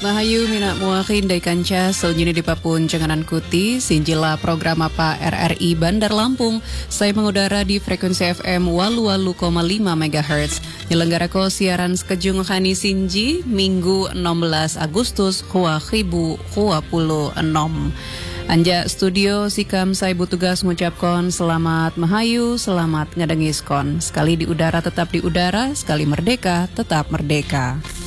Mahayu Mina Muakin Dai Kanca selanjutnya di Papun Cenganan Kuti Sinjila program apa RRI Bandar Lampung. Saya mengudara di frekuensi FM 88,5 MHz. Nyelenggarako siaran sekejung Khani Sinji Minggu 16 Agustus 2026. Anja studio Sikam saya tugas mengucapkan selamat Mahayu, selamat ngedengiskon. Sekali di udara tetap di udara, sekali merdeka tetap merdeka.